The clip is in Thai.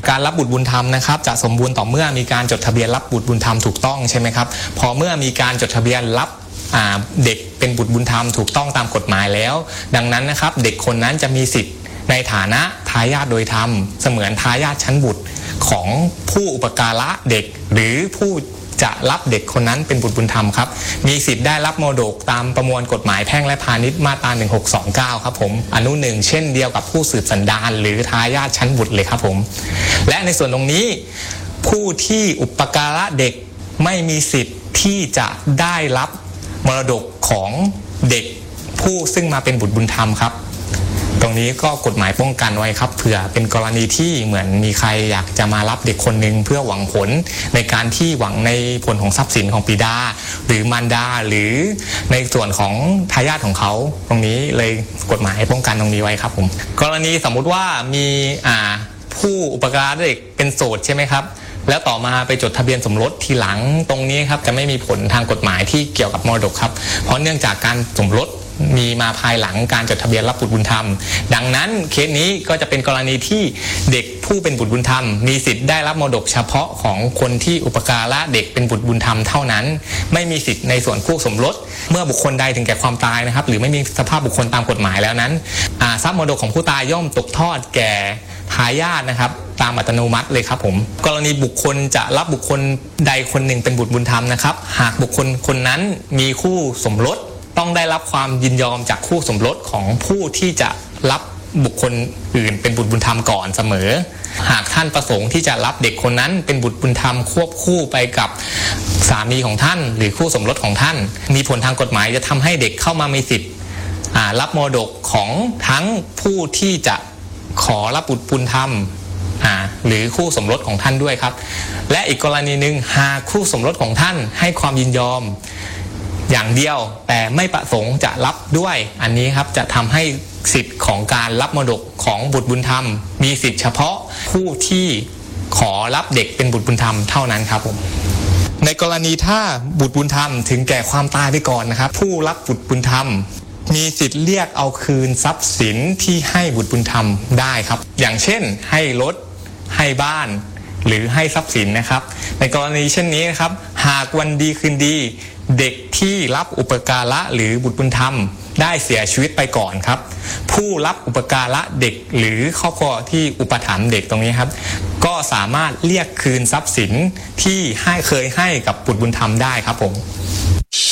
การรับบุตรบุญธรรมนะครับจะสมบูรณ์ต่อเมื่อมีการจดทะเบียนรับบุตรบุญธรรมถูกต้องใช่ไหมครับพอเมื่อมีการจดทะเบียนรับเด็กเป็นบุตรบุญธรรมถูกต้องตามกฎหมายแล้วดังนั้นนะครับเด็กคนนั้นจะมีสิทธิ์ในฐานะทายาทโดยธรรมเสมือนทายาทชั้นบุตรของผู้อุปการะเด็กหรือผู้จะรับเด็กคนนั้นเป็นบุตรบุญธรรมครับมีสิทธิ์ได้รับมรดกตามประมวลกฎหมายแพ่งและพาณิชย์มาตรา1629ครับผมอนุ 1เช่นเดียวกับผู้สืบสันดานหรือทายาทชั้นบุตรเลยครับผมและในส่วนตรงนี้ผู้ที่อุปการะเด็กไม่มีสิทธิ์ที่จะได้รับมรดกของเด็กผู้ซึ่งมาเป็นบุตรบุญธรรมครับตรงนี้ก็กฎหมายป้องกันไว้ครับเผื่อเป็นกรณีที่เหมือนมีใครอยากจะมารับเด็กคนหนึ่งเพื่อหวังผลในการที่หวังในผลของทรัพย์สินของบิดาหรือมารดาหรือในส่วนของทายาทของเขาตรงนี้เลยกฎหมายป้องกันตรงนี้ไว้ครับผมกรณีสมมุติว่ามีผู้อุปการะเด็กเป็นโสดใช่ไหมครับแล้วต่อมาไปจดทะเบียนสมรสทีหลังตรงนี้ครับจะไม่มีผลทางกฎหมายที่เกี่ยวกับมรดกครับเพราะเนื่องจากการสมรสมีมาภายหลังการจดทะเบียนรับบุตรบุญธรรมดังนั้นเคสนี้ก็จะเป็นกรณีที่เด็กผู้เป็นบุตรบุญธรรมมีสิทธิ์ได้รับมรดกเฉพาะของคนที่อุปการะเด็กเป็นบุตรบุญธรรมเท่านั้นไม่มีสิทธิ์ในส่วนคู่สมรสเมื่อบุคคลใดถึงแก่ความตายนะครับหรือไม่มีสภาพบุคคลตามกฎหมายแล้วนั้นทรัพย์มรดกของผู้ตายย่อมตกทอดแก่ทายาทนะครับตามอัตโนมัติเลยครับผมกรณีบุคคลจะรับบุคคลใดคนหนึ่งเป็นบุตรบุญธรรมนะครับหากบุคคลคนนั้นมีคู่สมรสต้องได้รับความยินยอมจากคู่สมรสของผู้ที่จะรับบุคคลอื่นเป็นบุตรบุญธรรมก่อนเสมอหากท่านประสงค์ที่จะรับเด็กคนนั้นเป็นบุตรบุญธรรมควบคู่ไปกับสามีของท่านหรือคู่สมรสของท่านมีผลทางกฎหมายจะทำให้เด็กเข้ามามีสิทธิ์รับมรดกของทั้งผู้ที่จะขอรับบุตรบุญธรรมหรือคู่สมรสของท่านด้วยครับและอีกกรณีหนึ่งหากคู่สมรสของท่านให้ความยินยอมอย่างเดียวแต่ไม่ประสงค์จะรับด้วยอันนี้ครับจะทำให้สิทธิ์ของการรับมรดกของบุตรบุญธรรมมีสิทธิ์เฉพาะผู้ที่ขอรับเด็กเป็นบุตรบุญธรรมเท่านั้นครับผมในกรณีถ้าบุตรบุญธรรมถึงแก่ความตายไปก่อนนะครับผู้รับบุตรบุญธรรมมีสิทธิ์เรียกเอาคืนทรัพย์สินที่ให้บุตรบุญธรรมได้ครับอย่างเช่นให้รถให้บ้านหรือให้ทรัพย์สินนะครับในกรณีเช่นนี้นะครับหากวันดีคืนดีเด็กที่รับอุปการะหรือบุตรบุญธรรมได้เสียชีวิตไปก่อนครับผู้รับอุปการะเด็กหรือครอบครัวที่อุปถัมภ์เด็กตรงนี้ครับก็สามารถเรียกคืนทรัพย์สินที่เคยให้กับบุตรบุญธรรมได้ครับผม